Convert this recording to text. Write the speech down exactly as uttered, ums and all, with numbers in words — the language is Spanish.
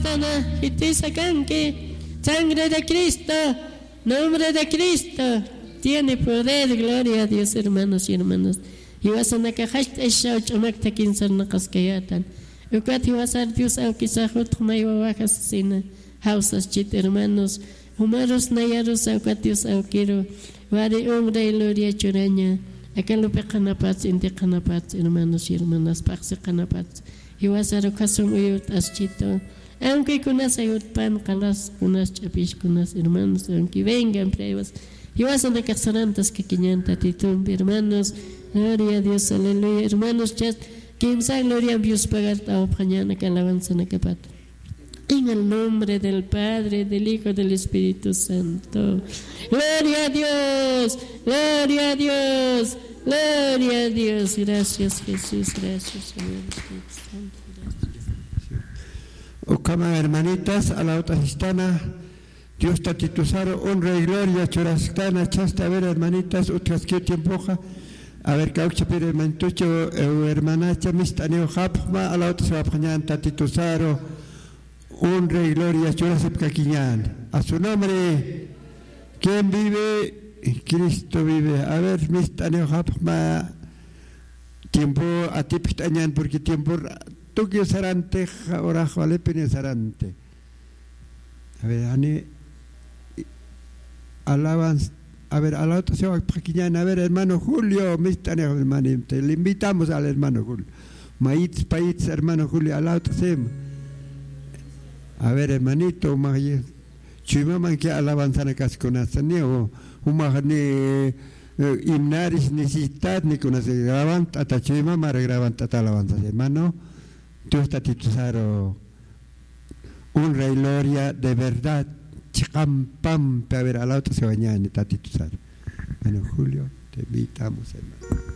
Satana, Hitisa Kanki, sangre de Cristo, nombre de Cristo, tiene poder, gloria a Dios, hermanos y hermanas. Y vas a nakahast esha uchumak takin sar nakaskayatan. Ukati wasar Dios au kisahut humay wawakas sina hausas chit hermanos. Humaros nayaros au katios au kiro. Wari umray gloria churaña. Akalupe kanapats inti kanapats hermanos y hermanas paksi kanapats. Y wasar ukasum uyut aschito. Aunque kunas ayut pan kalas kunas chapish kunas hermanos aunque vengan pruebas. Y vas a nakasarantas que quiñanta titum hermanos. Gloria a Dios, aleluya. Hermanos, chas, quien sabe gloria a Dios pagar tao mañana que alabanza na capat. En el nombre del Padre, del Hijo, del Espíritu Santo. Gloria a Dios, gloria a Dios, gloria a Dios. Gracias, Jesús, gracias, Señor. Ocama, hermanitas, a la otra gistana, Dios tatituzaro, honra y gloria, chorastana, chasta, a ver, hermanitas, otras que tiempoja. A ver, caucha pere hermanitucho, hermanacha, mistaneo japma, a la otra se va a poner tatituzaro, honra y gloria, chorasep caquiñán. A su nombre, ¿quién vive? Cristo vive. A ver, mistaneo japma, tiempo a ti pitañán, porque tiempo, tú que sarante, ahora jale pene sarante. A ver, ane, alabanza. A ver, a la otra se va a paquiñar. A ver, hermano Julio, hermanito, le invitamos al hermano Julio. Maíz, país, hermano Julio, a la otra se. A ver, hermanito, chuimaman que alabanza na casconasa, ni o umahani himnaris necesitat ni con ese grabant, hasta chuimama grabant hasta alabanza, hermano. Tú estás titulado un rey gloria de verdad. Chicam pam, a ver, a la otra se baña en tatituzar. Bueno, Julio, te invitamos, hermano.